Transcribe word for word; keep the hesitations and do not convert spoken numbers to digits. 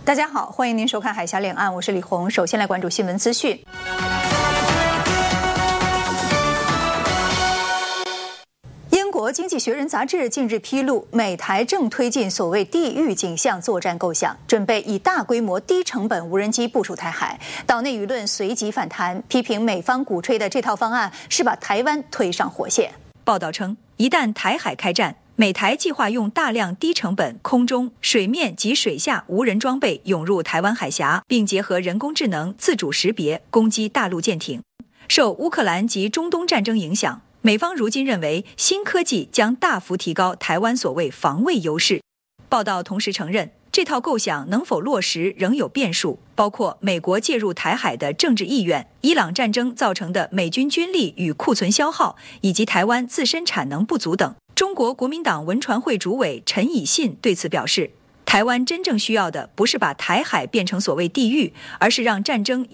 大家好，欢迎您收看《海峡两岸》，我是李红。首先来关注新闻资讯。英国《经济学人》杂志近日披露，美台正推进所谓地域景象作战构想，准备以大规模、低成本无人机部署台海。岛内舆论随即反弹，批评美方鼓吹的这套方案是把台湾推上火线。 报道称，一旦台海开战，美台计划用大量低成本空中、水面及水下无人装备涌入台湾海峡，并结合人工智能自主识别攻击大陆舰艇。受乌克兰及中东战争影响，美方如今认为新科技将大幅提高台湾所谓防卫优势。报道同时承认，这套构想能否落实仍有变数，包括美国介入台海的政治意愿、伊朗战争造成的美军军力与库存消耗，以及台湾自身产能不足等。中国国民党文传会主委陈以信对此表示，台湾真正需要的不是把台海变成所谓地狱，而是让战争